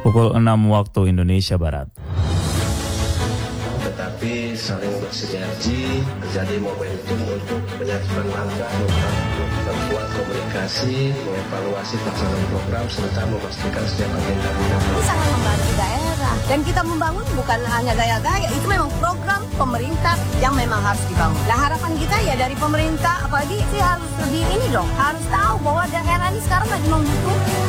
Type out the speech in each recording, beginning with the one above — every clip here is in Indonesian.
Pukul 6 waktu Indonesia Barat. Tetapi saling bersinergi, terjadi momentum untuk menyatukan langkah, memperkuat komunikasi, mengevaluasi pelaksanaan program, serta memastikan setiap agenda ini sangat membantu daerah. Dan kita membangun bukan hanya gaya-gaya, itu memang program pemerintah yang memang harus dibangun. Nah harapan kita ya dari pemerintah, apalagi sih harus lebih ini dong, harus tahu bahwa daerah ini sekarang lagi membutuhkan.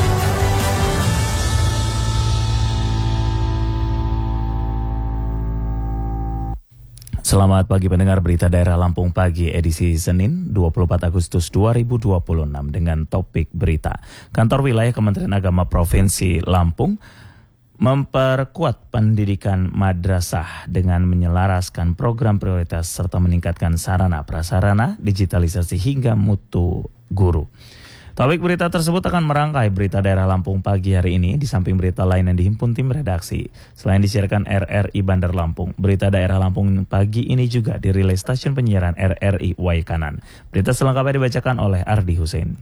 Selamat pagi pendengar berita daerah Lampung Pagi edisi Senin 24 Agustus 2026 dengan topik berita. Kantor Wilayah Kementerian Agama Provinsi Lampung memperkuat pendidikan madrasah dengan menyelaraskan program prioritas serta meningkatkan sarana prasarana, digitalisasi hingga mutu guru. Topik berita tersebut akan merangkai berita daerah Lampung Pagi hari ini di samping berita lain yang dihimpun tim redaksi. Selain disiarkan RRI Bandar Lampung, berita daerah Lampung Pagi ini juga dirilis stasiun penyiaran RRI Waikanan. Berita selengkapnya dibacakan oleh Ardi Hussein.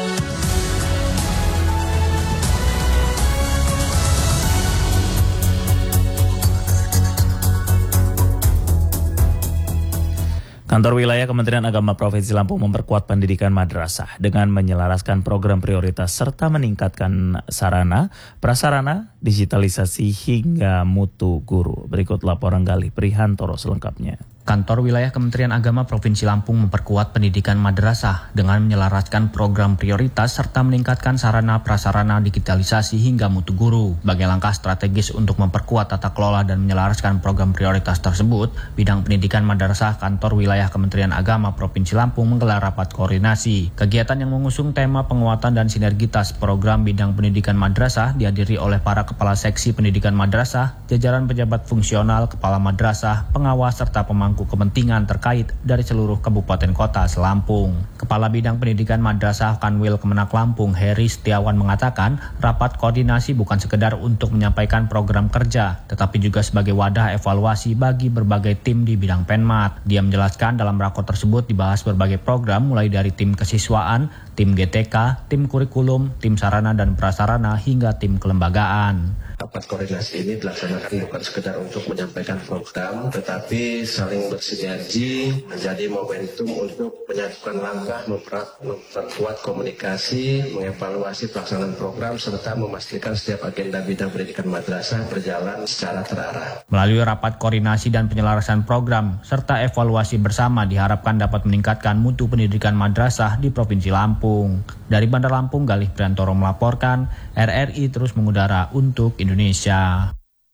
Kantor Wilayah Kementerian Agama Provinsi Lampung memperkuat pendidikan madrasah dengan menyelaraskan program prioritas serta meningkatkan sarana, prasarana, digitalisasi hingga mutu guru. Berikut laporan Galih Prihantoro selengkapnya. Kantor Wilayah Kementerian Agama Provinsi Lampung memperkuat pendidikan madrasah dengan menyelaraskan program prioritas serta meningkatkan sarana prasarana digitalisasi hingga mutu guru. Sebagai langkah strategis untuk memperkuat tata kelola dan menyelaraskan program prioritas tersebut, bidang pendidikan madrasah Kantor Wilayah Kementerian Agama Provinsi Lampung menggelar rapat koordinasi. Kegiatan yang mengusung tema penguatan dan sinergitas program bidang pendidikan madrasah dihadiri oleh para kepala seksi pendidikan madrasah, jajaran pejabat fungsional, kepala madrasah, pengawas serta pemangku kepentingan terkait dari seluruh kabupaten kota selampung. Kepala Bidang Pendidikan Madrasah Kanwil Kemenak Lampung, Heri Setiawan mengatakan, rapat koordinasi bukan sekedar untuk menyampaikan program kerja, tetapi juga sebagai wadah evaluasi bagi berbagai tim di bidang Penmat. Dia menjelaskan dalam rakor tersebut dibahas berbagai program mulai dari tim kesiswaan, tim GTK, tim kurikulum, tim sarana dan prasarana hingga tim kelembagaan. Rapat koordinasi ini dilaksanakan bukan sekedar untuk menyampaikan program, tetapi saling bersinergi menjadi momentum untuk menyatukan langkah, memperkuat komunikasi, mengevaluasi pelaksanaan program, serta memastikan setiap agenda bidang pendidikan madrasah berjalan secara terarah. Melalui rapat koordinasi dan penyelarasan program, serta evaluasi bersama diharapkan dapat meningkatkan mutu pendidikan madrasah di Provinsi Lampung. Dari Bandar Lampung, Galih Prihantoro melaporkan, RRI terus mengudara untuk Indonesia.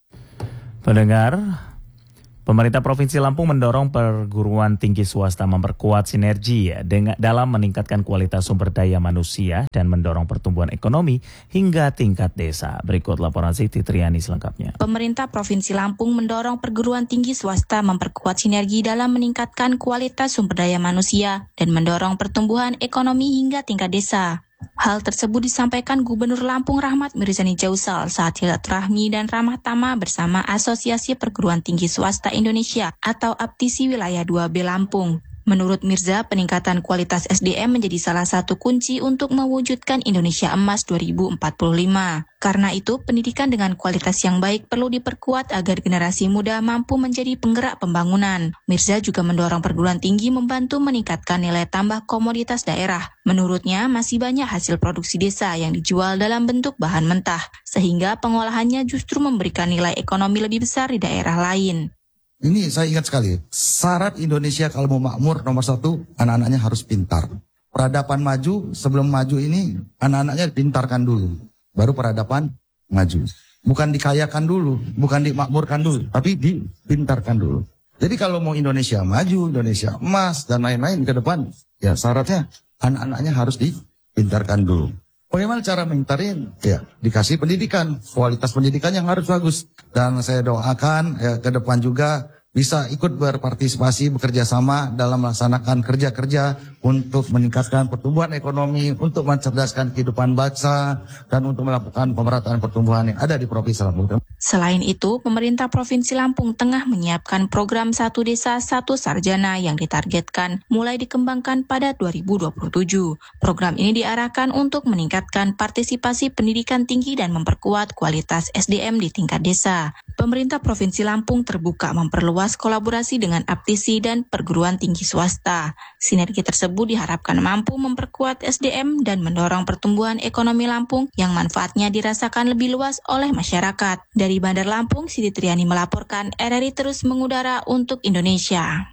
Pendengar, pemerintah Provinsi Lampung mendorong perguruan tinggi swasta memperkuat sinergi dalam meningkatkan kualitas sumber daya manusia dan mendorong pertumbuhan ekonomi hingga tingkat desa. Berikut laporan Siti Triani selengkapnya. Pemerintah Provinsi Lampung mendorong perguruan tinggi swasta memperkuat sinergi dalam meningkatkan kualitas sumber daya manusia dan mendorong pertumbuhan ekonomi hingga tingkat desa. Hal tersebut disampaikan Gubernur Lampung Rahmat Mirzani Jausal saat silaturahmi dan ramah tamah bersama Asosiasi Perguruan Tinggi Swasta Indonesia atau APTISI Wilayah 2B Lampung. Menurut Mirza, peningkatan kualitas SDM menjadi salah satu kunci untuk mewujudkan Indonesia Emas 2045. Karena itu, pendidikan dengan kualitas yang baik perlu diperkuat agar generasi muda mampu menjadi penggerak pembangunan. Mirza juga mendorong perguruan tinggi membantu meningkatkan nilai tambah komoditas daerah. Menurutnya, masih banyak hasil produksi desa yang dijual dalam bentuk bahan mentah, sehingga pengolahannya justru memberikan nilai ekonomi lebih besar di daerah lain. Ini saya ingat sekali, syarat Indonesia kalau mau makmur nomor satu, anak-anaknya harus pintar. Peradaban maju, sebelum maju ini anak-anaknya dipintarkan dulu, baru peradaban maju. Bukan dikayakan dulu, bukan dimakmurkan dulu, tapi dipintarkan dulu. Jadi kalau mau Indonesia maju, Indonesia emas, dan lain-lain ke depan, ya syaratnya anak-anaknya harus dipintarkan dulu. Bagaimana cara mengitarin? Ya, dikasih pendidikan, kualitas pendidikan yang harus bagus. Dan saya doakan ya, ke depan juga bisa ikut berpartisipasi, bekerja sama dalam melaksanakan kerja-kerja untuk meningkatkan pertumbuhan ekonomi, untuk mencerdaskan kehidupan bangsa, dan untuk melakukan pemerataan pertumbuhan yang ada di Provinsi Lampung. Selain itu, pemerintah Provinsi Lampung tengah menyiapkan program Satu Desa Satu Sarjana yang ditargetkan mulai dikembangkan pada 2027. Program ini diarahkan untuk meningkatkan partisipasi pendidikan tinggi dan memperkuat kualitas SDM di tingkat desa. Pemerintah Provinsi Lampung terbuka memperluas kolaborasi dengan aptisi dan perguruan tinggi swasta. Sinergi tersebut diharapkan mampu memperkuat SDM dan mendorong pertumbuhan ekonomi Lampung yang manfaatnya dirasakan lebih luas oleh masyarakat. Dari Bandar Lampung, Siti Triani melaporkan, RRI terus mengudara untuk Indonesia.